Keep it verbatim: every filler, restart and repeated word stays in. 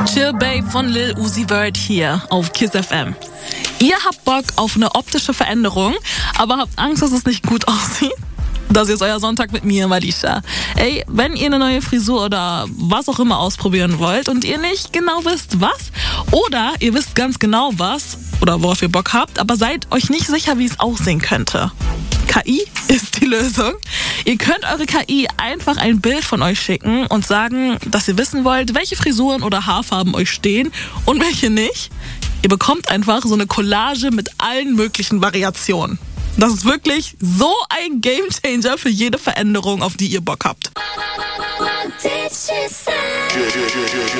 Chill Babe von Lil Uzi Vert hier auf Kiss F M. Ihr habt Bock auf eine optische Veränderung, aber habt Angst, dass es nicht gut aussieht? Das ist euer Sonntag mit mir, Malisha. Ey, wenn ihr eine neue Frisur oder was auch immer ausprobieren wollt und ihr nicht genau wisst, was, oder ihr wisst ganz genau was oder worauf ihr Bock habt, aber seid euch nicht sicher, wie es aussehen könnte. K I ist die Lösung. Ihr könnt eure K I einfach ein Bild von euch schicken und sagen, dass ihr wissen wollt, welche Frisuren oder Haarfarben euch stehen und welche nicht. Ihr bekommt einfach so eine Collage mit allen möglichen Variationen. Das ist wirklich so ein Gamechanger für jede Veränderung, auf die ihr Bock habt.